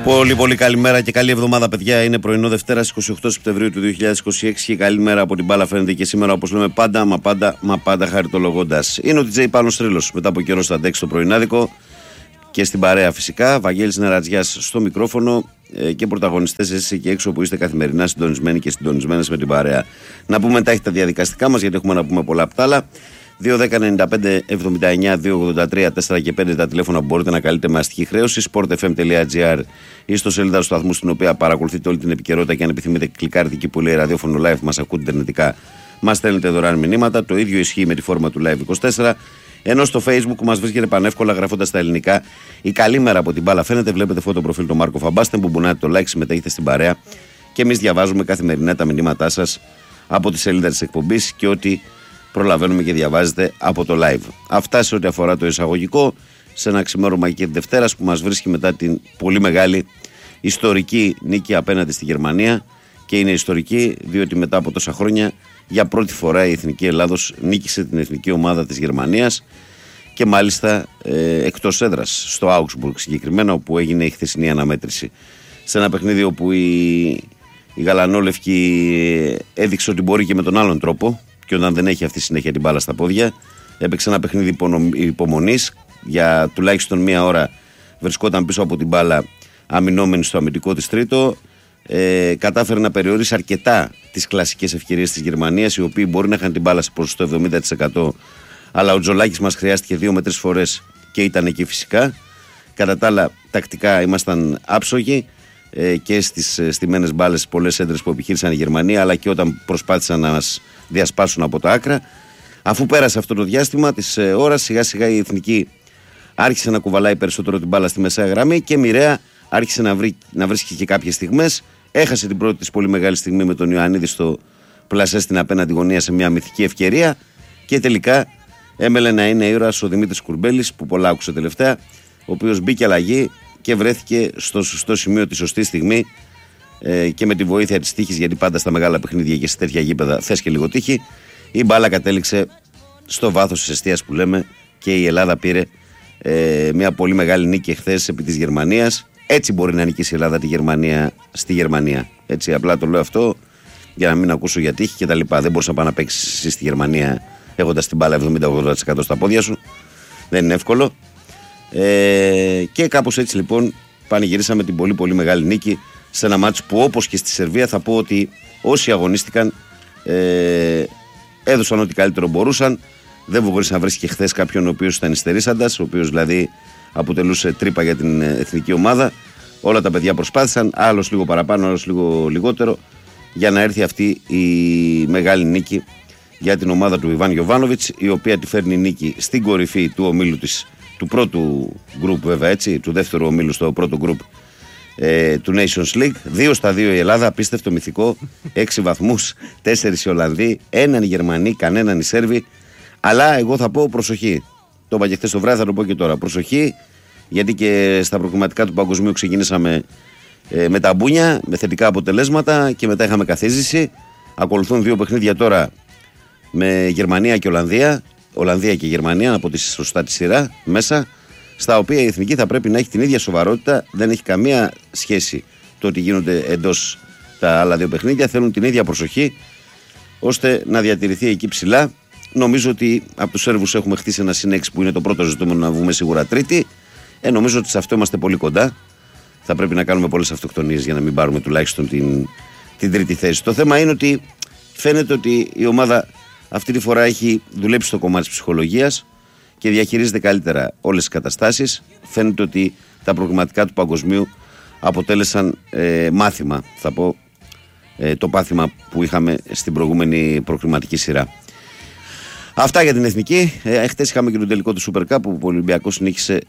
Πολύ καλημέρα και καλή εβδομάδα, παιδιά. Είναι πρωινό Δευτέρα 28 Σεπτεμβρίου του 2026 και καλημέρα από την μπάλα φαίνεται και σήμερα, όπως λέμε πάντα, μα πάντα χαριτολογώντας. Είναι ο DJ Πάνος Τρίλος μετά από καιρό στα αντέξει το πρωινάδικο και στην παρέα φυσικά. Βαγγέλης Νερατζιάς στο μικρόφωνο και πρωταγωνιστές εσείς εκεί έξω που είστε καθημερινά συντονισμένοι και συντονισμένες με την παρέα. Να πούμε τα διαδικαστικά μας γιατί έχουμε να πούμε πολλά απ' τα άλλα. 2-10-95-79-283-4 και 5 τα τηλέφωνα που μπορείτε να καλείτε με αστική χρέωση. sportfm.gr ή στο σελίδα του σταθμού στην οποία παρακολουθείτε όλη την επικαιρότητα και αν επιθυμείτε κλικάρετε εκεί που λέει ραδιόφωνο live, μας ακούτε ιντερνετικά, μας στέλνετε δωρεάν μηνύματα. Το ίδιο ισχύει με τη φόρμα του Live24. Ενώ στο Facebook μας βρίσκεται πανεύκολα γραφώντας στα ελληνικά η καλήμερα από την μπάλα φαίνεται. Βλέπετε φωτο προφίλ του Μάρκο Φαμπάστε που μπουνάτε το like, συμμετέχετε στην παρέα και εμείς διαβάζουμε καθημερινά τα μηνύματά σας από τη σελίδα της εκπομπής και ό,τι προλαβαίνουμε και διαβάζετε από το live. Αυτά σε ό,τι αφορά το εισαγωγικό, σε ένα ξημέρωμα και τη Δευτέρα που μας βρίσκει μετά την πολύ μεγάλη ιστορική νίκη απέναντι στη Γερμανία. Και είναι ιστορική διότι μετά από τόσα χρόνια για πρώτη φορά η Εθνική Ελλάδος νίκησε την εθνική ομάδα της Γερμανίας και μάλιστα εκτός έδρας, στο Augsburg συγκεκριμένα, όπου έγινε η χθεσινή αναμέτρηση. Σε ένα παιχνίδι όπου η γαλανόλευκη έδειξε ότι μπορεί και με τον άλλον τρόπο. Και όταν δεν έχει αυτή συνέχεια την μπάλα στα πόδια, έπαιξε ένα παιχνίδι υπομονής. Για τουλάχιστον μία ώρα βρισκόταν πίσω από την μπάλα, αμυνόμενη στο αμυντικό της τρίτο. Κατάφερε να περιορίσει αρκετά τις κλασικές ευκαιρίες της Γερμανίας, οι οποίοι μπορεί να είχαν την μπάλα προς το 70%. Αλλά ο Τζολάκης μας χρειάστηκε 2 με 3 φορές και ήταν εκεί φυσικά. Κατά τα άλλα, τακτικά ήμασταν άψογοι και στις στημένες μπάλες, πολλές έντρες που επιχείρησαν η Γερμανία, αλλά και όταν προσπάθησαν να μας διασπάσουν από τα άκρα. Αφού πέρασε αυτό το διάστημα της ώρας, σιγά σιγά η εθνική άρχισε να κουβαλάει περισσότερο την μπάλα στη μεσαία γραμμή και μοιραία άρχισε να βρίσκει και κάποιες στιγμές. Έχασε την πρώτη της πολύ μεγάλη στιγμή με τον Ιωαννίδη στο πλασέ στην απέναντι γωνία σε μια μυθική ευκαιρία και τελικά έμελε να είναι ήρωας ο Δημήτρης Κουρμπέλης που πολλά άκουσε τελευταία, ο οποίος μπήκε αλλαγή και βρέθηκε στο σωστό σημείο τη σωστή στιγμή και με τη βοήθεια της τύχης, γιατί πάντα στα μεγάλα παιχνίδια και σε τέτοια γήπεδα θες και λίγο τύχη, η μπάλα κατέληξε στο βάθος της εστίας που λέμε και η Ελλάδα πήρε μια πολύ μεγάλη νίκη εχθές επί της Γερμανίας. Έτσι μπορεί να νικήσει η Ελλάδα τη Γερμανία στη Γερμανία. Έτσι, απλά το λέω αυτό για να μην ακούσω για τύχη και τα λοιπά. Δεν μπορείς να πάει να παίξεις εσύ στη Γερμανία έχοντας την μπάλα 70-80% στα πόδια σου. Δεν είναι εύκολο. Και κάπως έτσι λοιπόν πανηγυρίσαμε την πολύ πολύ μεγάλη νίκη σε ένα μάτσο που, όπως και στη Σερβία, θα πω ότι όσοι αγωνίστηκαν έδωσαν ό,τι καλύτερο μπορούσαν. Δεν μπορείς να βρεις και χθες κάποιον ο οποίος ήταν υστερήσαντας, ο οποίος δηλαδή αποτελούσε τρύπα για την εθνική ομάδα. Όλα τα παιδιά προσπάθησαν, άλλος λίγο παραπάνω, άλλος λίγο λιγότερο, για να έρθει αυτή η μεγάλη νίκη για την ομάδα του Ιβάν Γιοβάνοβιτς, η οποία τη φέρνει νίκη στην κορυφή του ομίλου της, του πρώτου γκρουπ βέβαια, έτσι, του δεύτερου ομίλου στο πρώτο γκρουπ του Nations League. 2-2 η Ελλάδα, απίστευτο μυθικό. 6 βαθμούς, 4 οι Ολλανδοί, 1 οι Γερμανοί, κανέναν οι Σέρβοι. Αλλά εγώ θα πω προσοχή. Το είπα και χθες το βράδυ, θα το πω και τώρα. Προσοχή, γιατί και στα προκριματικά του παγκοσμίου ξεκίνησαμε με τα μπούνια, με θετικά αποτελέσματα και μετά είχαμε καθίζηση. Ακολουθούν 2 παιχνίδια τώρα με Γερμανία και Ολλανδία. Ολλανδία και Γερμανία, από τη σωστά τη σειρά μέσα, στα οποία η εθνική θα πρέπει να έχει την ίδια σοβαρότητα. Δεν έχει καμία σχέση το ότι γίνονται εντός τα άλλα 2 παιχνίδια. Θέλουν την ίδια προσοχή ώστε να διατηρηθεί εκεί ψηλά. Νομίζω ότι από τους Σέρβους έχουμε χτίσει ένα συνέξι που είναι το πρώτο ζητούμενο να βγούμε σίγουρα τρίτη. Νομίζω ότι σε αυτό είμαστε πολύ κοντά. Θα πρέπει να κάνουμε πολλές αυτοκτονίες για να μην πάρουμε τουλάχιστον την τρίτη θέση. Το θέμα είναι ότι φαίνεται ότι η ομάδα αυτή τη φορά έχει δουλέψει στο κομμάτι της ψυχολογίας και διαχειρίζεται καλύτερα όλες τις καταστάσεις. Φαίνεται ότι τα προγραμματικά του παγκοσμίου αποτέλεσαν μάθημα, θα πω, το πάθημα που είχαμε στην προηγούμενη προκριματική σειρά. Αυτά για την εθνική. Χτες είχαμε και τον τελικό του Super Cup που ο Ολυμπιακός νίκησε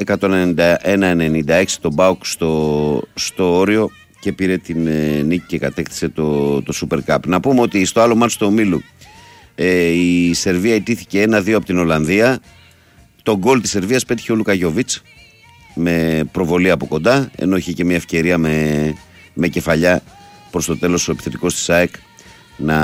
191-96 τον ΠΑΟΚ στο Όριο και πήρε την νίκη και κατέκτησε το Super Cup. Να πούμε ότι στο άλλο μάτσο του ομίλου η Σερβία ιτήθηκε 1-2 από την Ολλανδία. Το γκολ της Σερβίας πέτυχε ο Λούκα Γιοβίτς με προβολή από κοντά, ενώ είχε και μια ευκαιρία με κεφαλιά προς το τέλος ο επιθετικός της ΑΕΚ να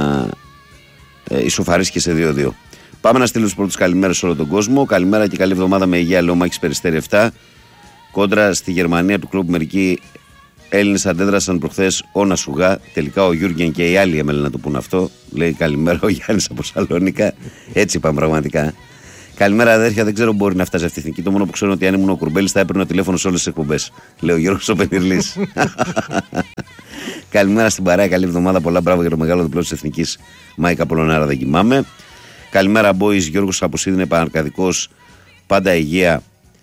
ισοφαρίσει σε 2-2. Πάμε να στείλουμε τις πρώτες καλημέρες σε όλο τον κόσμο. Καλημέρα και καλή εβδομάδα με υγεία, λέω Μάκης Περιστέρη 7. Κόντρα στη Γερμανία του κλουμπ μερικοί Έλληνες αντέδρασαν προχθές όνα σουγά. Τελικά ο Γιούργεν και οι άλλοι έμελαν να το πούν αυτό. Λέει καλημέρα ο Γιάννης από Σαλόνικα. Έτσι είπαμε πραγματικά. Καλημέρα αδέρφια, δεν ξέρω μπορεί να φτάσει αυτή η εθνική. Το μόνο που ξέρω είναι ότι αν ήμουν ο Κουρμπέλης θα έπαιρνα τηλέφωνο σε όλες τις εκπομπές. Λέει ο Γιώργος ο Πενιρλής. Καλημέρα στην παρέα, καλή εβδομάδα. Πολλά μπράβο για το μεγάλο διπλό της εθνικής. Μάικα Πολωνάρα δεν κοιμάμαι. Καλημέρα, boys. Γιώργος από Σίδνεϊ, Παναρκαδικός. Πάντα υγεία.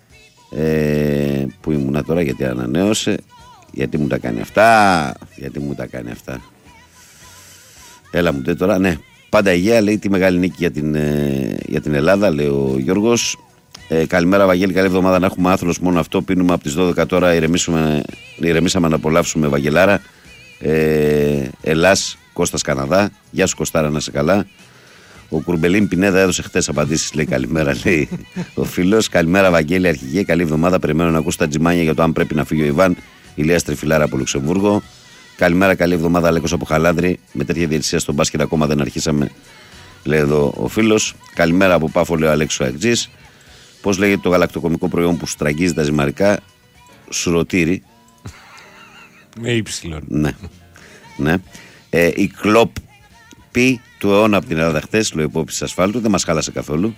Που ήμουνα τώρα γιατί ανανέωσε. Γιατί μου τα κάνει αυτά. Έλα μου τε τώρα, ναι. Πάντα υγεία, λέει, τη μεγάλη νίκη για την Ελλάδα, λέει ο Γιώργος. Καλημέρα Βαγγέλη, καλή εβδομάδα να έχουμε άθλος, μόνο αυτό. Πίνουμε από τις 12 τώρα, ηρεμήσαμε να απολαύσουμε Βαγγελάρα. Ελλάς, Κώστας Καναδά. Γεια σου Κωστάρα, να είσαι καλά. Ο Κουρμπελίν Πινέδα έδωσε χτες απαντήσεις, λέει καλημέρα, λέει ο φίλος. Καλημέρα Βαγγέλη, αρχηγέ, καλή εβδομάδα. Περιμένω να ακούσω τα τζιμάνια για το αν πρέπει να φύγει ο Ιβάν. Ηλίας Τριφυλάρα από Λουξεμβούργο. Καλημέρα, καλή εβδομάδα. Αλέκος από Χαλάνδρη. Με τέτοια διαιτησία στον μπάσκετ ακόμα δεν αρχίσαμε, λέει εδώ ο φίλος. Καλημέρα από Πάφο, λέει ο Αλέξος Αγτζής. Πώς λέγεται το γαλακτοκομικό προϊόν που στραγγίζει τα ζυμαρικά? Σουρωτήρι. Με ύψιλον. Ναι. Η κλοπ πι του αιώνα από την Ελλάδα χτες, λέει ο υπόπτης ασφάλτου. Δεν μας χάλασε καθόλου.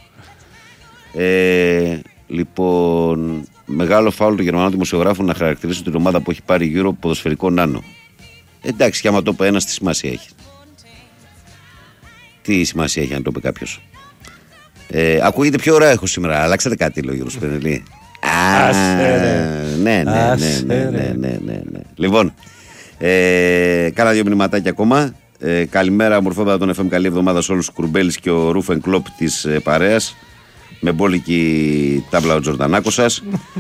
Λοιπόν, μεγάλο φάουλ του Γερμανού δημοσιογράφου να χαρακτηρίσει την ομάδα που έχει πάρει γύρω ποδοσφαιρικό νάνο. Εντάξει, και άμα το είπε ένας, τι σημασία έχει? Τι σημασία έχει αν το πει κάποιος? Ακούγεται πιο ωραία έχω σήμερα. Αλλάξατε κάτι, λέει ο Γιώργος Πενελή. Ναι. Λοιπόν, κάνα 2 μηνυματάκια ακόμα. Καλημέρα, μορφόδα των FM. Καλή εβδομάδα σε όλους τους Κουρμπέλης και ο Ρούφεν Κλόπ της παρέας. Με μπόλικη τάμπλα ο Τζορτανάκος σας.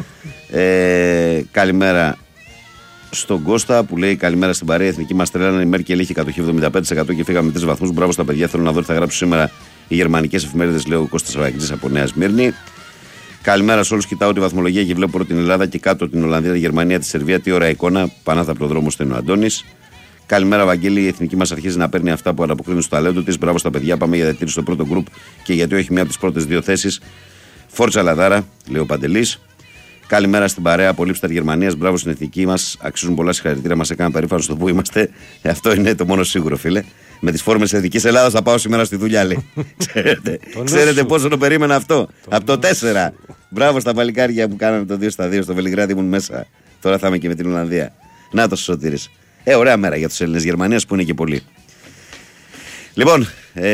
Καλημέρα στον Κώστα που λέει καλημέρα στην παρέα. Η εθνική μας τρέλανε. Η Μέρκελ είχε κατοχή 75% και φύγαμε 3 βαθμούς. Μπράβο στα παιδιά. Θέλω να δω τι θα γράψω σήμερα οι γερμανικές εφημερίδες, λέει ο Κώστας Ραγκτζής από Νέα Σμύρνη. Καλημέρα σε όλους. Κοιτάω τη βαθμολογία και βλέπω την Ελλάδα και κάτω την Ολλανδία, τη Γερμανία, τη Σερβία. Τι ωραία εικόνα. Πανάθα από το δρόμο στέλνει ο Αντώνης. Καλημέρα, Βαγγέλη. Η εθνική μας αρχίζει να παίρνει αυτά που ανταποκρίνουν στο ταλέντο της. Μπράβο στα παιδιά. Πάμε για διατήρηση στο πρώτο γκρουπ και γιατί όχι μία από τις πρώτες 2 θέσεις. Φόρτσα Λαδάρα, λέει ο Παντελής. Καλημέρα στην παρέα. Απολύψη Γερμανίας. Μπράβο στην εθνική μας. Αξίζουν πολλά συγχαρητήρια. Μας έκανε περήφανο στο που είμαστε. Αυτό είναι το μόνο σίγουρο, φίλε. Με τις φόρμες της Εθνικής Ελλάδας θα πάω σήμερα στη δουλειά, λέει. Ξέρετε πόσο το περίμενα αυτό? Από το 4. Μπράβο στα παλικάρια που κάνανε το 2-2. Στο Βελιγράδι ήμουν μέσα. Τώρα θα είμαι και με την Ολλανδία. Να το Σωτήρης. Ωραία μέρα για τους Έλληνες Γερμανίας που είναι και πολλοί. Λοιπόν,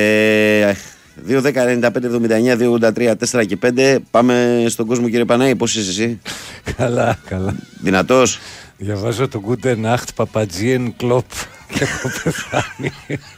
2-10-95-79, 2-83, 4 και 5. Πάμε στον κόσμο, κύριε Παναή. Πώς είσαι εσύ? Καλά. Δυνατός? Διαβάζω το Gute Nacht, Παπατζίεν Κλοπ και έχω πεθάνει.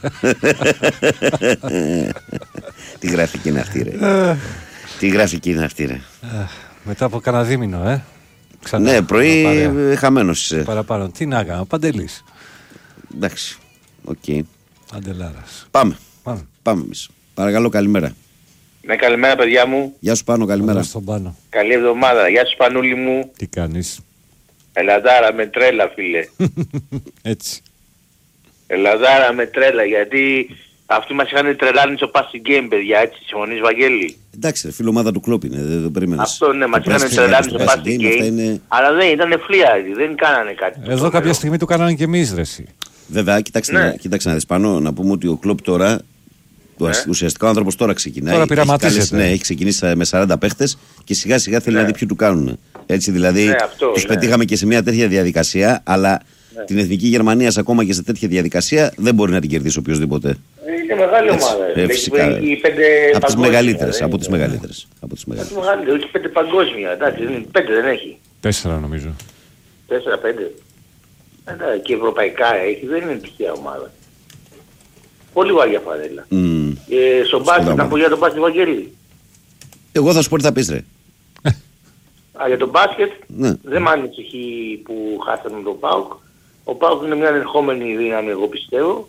Τι γραφική είναι αυτή, ρε. Μετά από κανένα δίμηνο, Ξανά, ναι, πρωί χαμένος είσαι. Παραπάνω. Τι να κάνω, Παντελής. Εντάξει, οκ. Αντελάρας. Πάμε εμείς. Παρακαλώ, καλημέρα. Ναι, καλημέρα παιδιά μου. Γεια σου Πάνο, καλημέρα. Στον Πάνο. Καλή εβδομάδα. Γεια σου Πανούλη μου. Τι κάνεις? Ελλαδάρα με τρέλα, φίλε. Έτσι. Ελλαδάρα με τρέλα, γιατί αυτοί μας είχαν τρελάνει στο passing game, παιδιά, έτσι, συμφωνείς Βαγγέλη? Εντάξει, φίλο ομάδα του Κλόπ είναι, δεν το περίμενες. Αυτό ναι, μας είχαν τρελάνει στο passing game, είναι... αλλά δεν ήταν φλιάρι, δεν κάνανε κάτι. Εδώ κάποια στιγμή το κάνανε και εμείς, ρε εσύ. Βέβαια, κοίταξε να δεις Πάνο, να πούμε ότι ο Κλόπ τώρα, ουσιαστικά ο άνθρωπος τώρα ξεκινάει. Τώρα πειραματίζεται. Ναι, έχει ξεκινήσει με 40 παίχτες και σιγά σιγά θέλει να δει ποιοι του κάνουν. Έτσι δηλαδή, τους πετύχαμε και σε μια τέτοια διαδικασία, αλλά την εθνική Γερμανία ακόμα και σε τέτοια διαδικασία δεν μπορεί να την κερδίσει οποιοδήποτε. Είναι μεγάλη ομάδα. Φυσικά. Από τις μεγαλύτερες. Από τις μεγαλύτερες. Όχι 5 παγκόσμια. Εντάξει, 5 δεν έχει. 4 νομίζω. 4-5. Και ευρωπαϊκά έχει. Δεν είναι τυχαία ομάδα. Πολύ βαριά φανέλα. Στον μπάσκετ, να πω για τον μπάσκετ Βαγγέλη. Εγώ θα σου πω τι θα πεις, ρε. Για τον μπάσκετ δεν μ' ανησυχεί που χάσαμε τον ΠΑΟΚ. Ο ΠΑΟΚ είναι μια ανερχόμενη δύναμη, εγώ πιστεύω.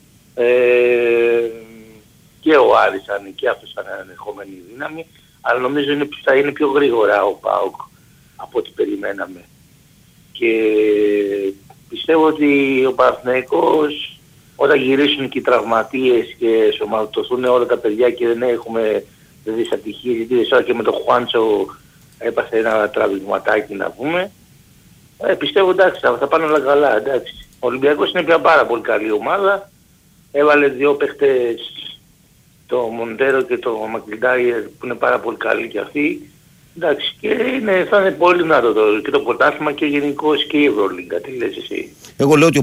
Και ο Άρης είναι και αυτός σαν ανερχόμενη δύναμη. Αλλά νομίζω θα είναι πιο γρήγορα ο ΠΑΟΚ από ό,τι περιμέναμε. Και πιστεύω ότι ο Παναθηναϊκός, όταν γυρίσουν και οι τραυματίες και σωματωθούν όλα τα παιδιά και δεν έχουμε δυσατυχίες, γιατί τώρα και με τον Χουάντσο έπαθε ένα τραβηγματάκι να πούμε. Πιστεύω εντάξει θα πάνε όλα καλά, εντάξει. Ο Ολυμπιακός είναι πια πάρα πολύ καλή ομάδα. Έβαλε 2 παίχτες, το Μοντέρο και το Μακλιντάιερ που είναι πάρα πολύ καλοί κι αυτοί. Εντάξει, και θα είναι πολύ δυνατό και το πρωτάθλημα και γενικώς και η Ευρωλίγκα. Τι λες εσύ? Εγώ λέω ότι